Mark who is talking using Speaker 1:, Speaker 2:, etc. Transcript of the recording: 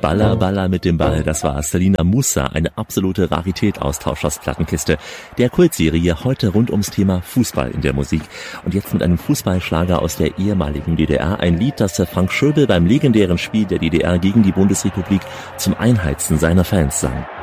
Speaker 1: Baller, Baller mit dem Ball, das war Selina Musa, eine absolute Rarität aus Tauschers Plattenkiste. Der Kultserie heute rund ums Thema Fußball in der Musik. Und jetzt mit einem Fußballschlager aus der ehemaligen DDR, ein Lied, das Frank Schöbel beim legendären Spiel der DDR gegen die Bundesrepublik zum Einheizen seiner Fans sang.